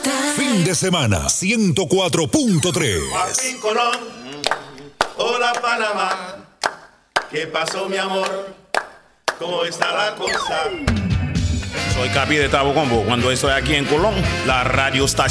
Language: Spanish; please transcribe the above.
Fin de semana 104.3. Joaquín Colón, hola Panamá, ¿qué pasó mi amor? ¿Cómo está la cosa? Soy Capi de Tabo Combo. Cuando estoy aquí en Colón, la radio estación